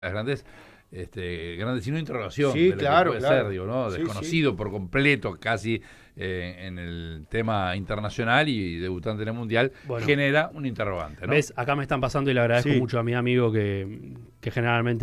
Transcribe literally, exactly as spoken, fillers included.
las grandes, este, grandes signos de interrogación. Sí, de lo claro, que puede claro. ser, digo, ¿no? Sí, Desconocido sí. por completo, casi eh, en el tema internacional y debutante en el mundial, Bueno, genera un interrogante, ¿no? ves, acá me están pasando y le agradezco Sí. mucho a mi amigo que, que generalmente